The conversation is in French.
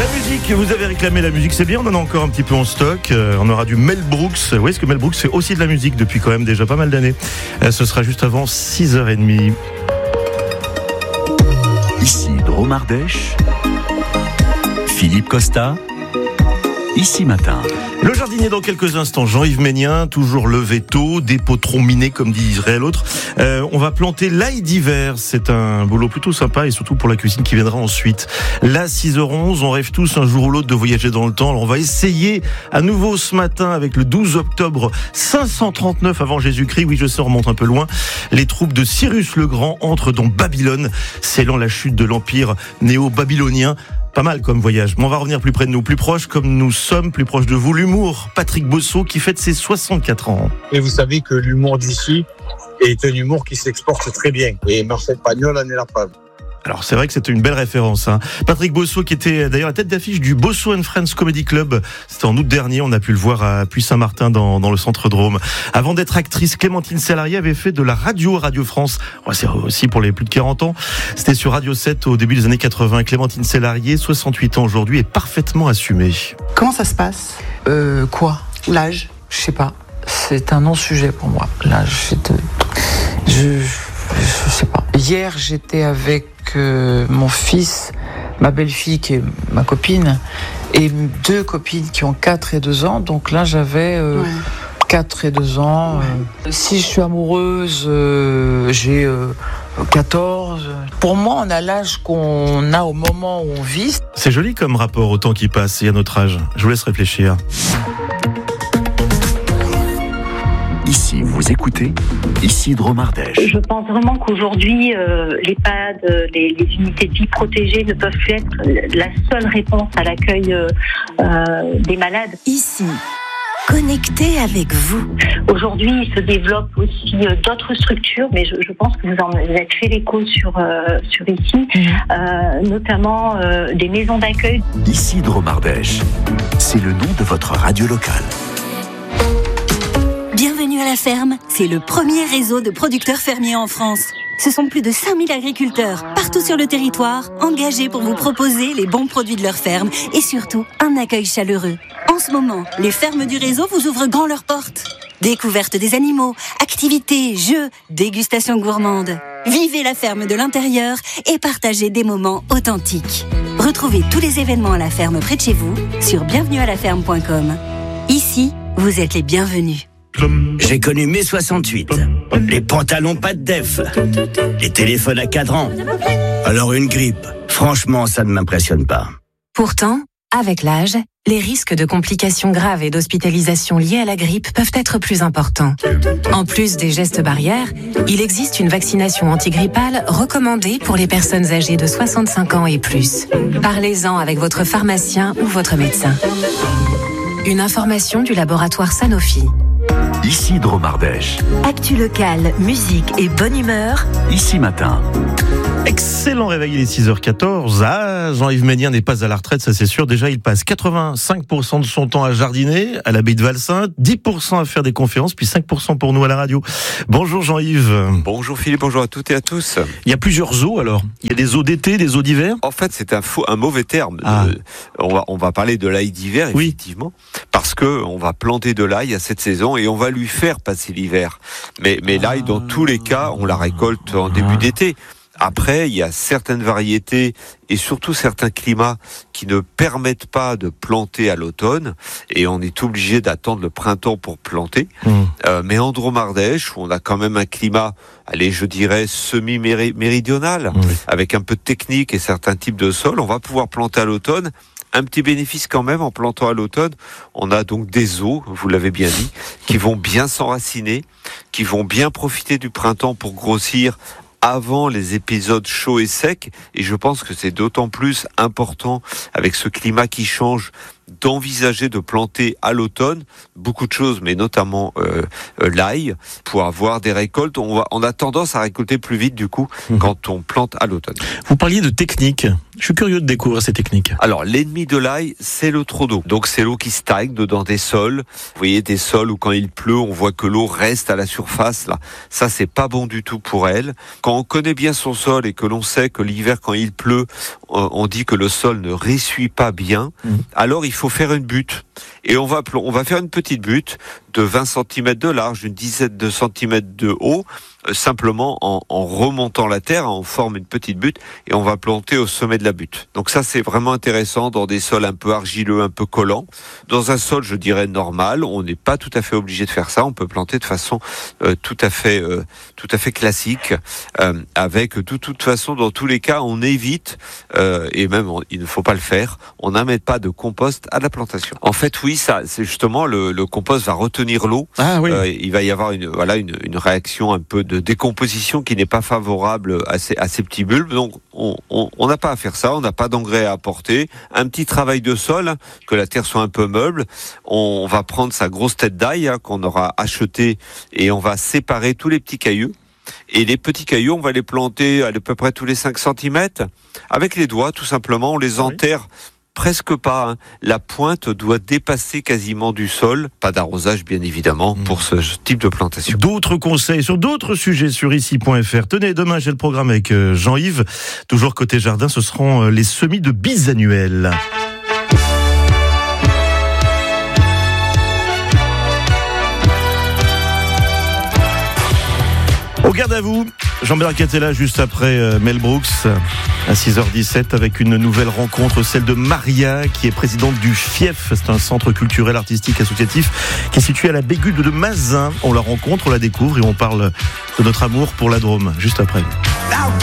La musique, vous avez réclamé la musique, c'est bien, on en a encore un petit peu en stock. On aura du Mel Brooks. Oui, parce que Mel Brooks fait aussi de la musique depuis quand même déjà pas mal d'années. Ce sera juste avant 6h30. Ici Drôme Ardèche, Philippe Costa, Ici Matin. Le jardinier dans quelques instants, Jean-Yves Ménien, toujours levé tôt, des potrons minés comme dirait l'autre. On va planter l'ail d'hiver, c'est un boulot plutôt sympa et surtout pour la cuisine qui viendra ensuite. Là, 6h11, on rêve tous un jour ou l'autre de voyager dans le temps. Alors on va essayer à nouveau ce matin avec le 12 octobre 539 avant Jésus-Christ. Oui, je sais, on remonte un peu loin. Les troupes de Cyrus le Grand entrent dans Babylone, scellant la chute de l'empire néo-babylonien. Pas mal comme voyage, mais on va revenir plus près de nous, plus proche comme nous sommes, plus proche de vous. L'humour, Patrick Bosso qui fête ses 64 ans. Et vous savez que l'humour d'ici est un humour qui s'exporte très bien. Et Marcel Pagnol en est la preuve. Alors c'est vrai que c'était une belle référence. Patrick Bosso qui était d'ailleurs la tête d'affiche du Bosso & Friends Comedy Club. C'était en août dernier, on a pu le voir à Puy-Saint-Martin dans le centre Drôme. Avant d'être actrice, Clémentine Sélarié avait fait de la radio à Radio France. C'est aussi pour les plus de 40 ans. C'était sur Radio 7 au début des années 80. Clémentine Sélarié, 68 ans aujourd'hui, est parfaitement assumée. Comment ça se passe ? Quoi ? L'âge ? Je sais pas. C'est un non-sujet pour moi. L'âge, je sais pas. Hier, j'étais avec mon fils, ma belle-fille qui est ma copine, et deux copines qui ont 4 et 2 ans. Donc là, j'avais 4 et 2 ans. Si je suis amoureuse, j'ai 14. Pour moi, on a l'âge qu'on a au moment où on vit. C'est joli comme rapport au temps qui passe et à notre âge. Je vous laisse réfléchir. Ici, vous écoutez Ici Drôme Ardèche. Je pense vraiment qu'aujourd'hui, l'EHPAD, les unités de vie protégées ne peuvent plus être la seule réponse à l'accueil des malades. Ici, connecté avec vous. Aujourd'hui, il se développe aussi d'autres structures, mais je pense que vous avez fait l'écho sur ici, notamment des maisons d'accueil. Ici Drôme Ardèche, c'est le nom de votre radio locale. Bienvenue à la ferme, c'est le premier réseau de producteurs fermiers en France. Ce sont plus de 5000 agriculteurs, partout sur le territoire, engagés pour vous proposer les bons produits de leur ferme et surtout un accueil chaleureux. En ce moment, les fermes du réseau vous ouvrent grand leurs portes. Découverte des animaux, activités, jeux, dégustations gourmandes. Vivez la ferme de l'intérieur et partagez des moments authentiques. Retrouvez tous les événements à la ferme près de chez vous sur bienvenuealaferme.com. Ici, vous êtes les bienvenus. J'ai connu mai 68, les pantalons pas de def, les téléphones à cadran. Alors une grippe, franchement ça ne m'impressionne pas. Pourtant, avec l'âge, les risques de complications graves et d'hospitalisation liées à la grippe peuvent être plus importants. En plus des gestes barrières, il existe une vaccination antigrippale recommandée pour les personnes âgées de 65 ans et plus. Parlez-en avec votre pharmacien ou votre médecin. Une information du laboratoire Sanofi. Ici Drôme Ardèche. Actu locale, musique et bonne humeur. Ici Matin. Excellent réveil, il est 6h14. Jean-Yves Ménien n'est pas à la retraite, ça c'est sûr. Déjà, il passe 85% de son temps à jardiner, à l'abbaye de Valsainte, 10% à faire des conférences, puis 5% pour nous à la radio. Bonjour Jean-Yves. Bonjour Philippe, bonjour à toutes et à tous. Il y a plusieurs eaux alors. Il y a des eaux d'été, des eaux d'hiver. En fait, c'est un mauvais terme. On va parler de l'ail d'hiver, effectivement, parce que on va planter de l'ail à cette saison et on va lui faire passer l'hiver. Mais l'ail, dans tous les cas, on la récolte en début d'été. Après, il y a certaines variétés et surtout certains climats qui ne permettent pas de planter à l'automne et on est obligé d'attendre le printemps pour planter. Mais en Drôme Ardèche, où on a quand même un climat, je dirais, semi-méridional, avec un peu de technique et certains types de sols, on va pouvoir planter à l'automne. Un petit bénéfice quand même en plantant à l'automne, on a donc des eaux, vous l'avez bien dit, qui vont bien s'enraciner, qui vont bien profiter du printemps pour grossir avant les épisodes chauds et secs, et je pense que c'est d'autant plus important avec ce climat qui change d'envisager de planter à l'automne beaucoup de choses, mais notamment l'ail, pour avoir des récoltes. On a tendance à récolter plus vite du coup quand on plante à l'automne. Vous parliez de techniques. Je suis curieux de découvrir ces techniques. Alors, l'ennemi de l'ail, c'est le trop d'eau. Donc, c'est l'eau qui stagne dans des sols. Vous voyez, des sols où quand il pleut, on voit que l'eau reste à la surface. Là, ça, c'est pas bon du tout pour elle. Quand on connaît bien son sol et que l'on sait que l'hiver, quand il pleut, on dit que le sol ne ressuie pas bien, alors il faut faire une butte. Et on va faire une petite butte de 20 cm de large, une dizaine de centimètres de haut, simplement en remontant la terre, on forme une petite butte et on va planter au sommet de la butte. Donc ça, c'est vraiment intéressant dans des sols un peu argileux, un peu collants. Dans un sol, je dirais normal, on n'est pas tout à fait obligé de faire ça. On peut planter de façon tout à fait classique, avec de toute façon, dans tous les cas, on évite et même il ne faut pas le faire. On n'amène pas de compost à la plantation. En fait, oui, ça, c'est justement le compost va retenir l'eau. Ah oui. Il va y avoir une réaction un peu de décomposition qui n'est pas favorable à ces petits bulbes. Donc, on n'a pas à faire ça. On n'a pas d'engrais à apporter. Un petit travail de sol, que la terre soit un peu meuble. On va prendre sa grosse tête d'ail qu'on aura achetée et on va séparer tous les petits cailloux. Et les petits cailloux, on va les planter à peu près tous les 5 cm. Avec les doigts, tout simplement, on les enterre. Presque pas. La pointe doit dépasser quasiment du sol. Pas d'arrosage, bien évidemment, pour ce type de plantation. D'autres conseils sur d'autres sujets sur ici.fr. Tenez, demain, j'ai le programme avec Jean-Yves. Toujours côté jardin, ce seront les semis de bisannuels. Au garde à vous, Jean-Bernard Catella juste après Mel Brooks à 6h17 avec une nouvelle rencontre, celle de Maria qui est présidente du FIEF, c'est un centre culturel artistique associatif qui est situé à la Bégude de Mazin. On la rencontre, on la découvre et on parle de notre amour pour la Drôme juste après.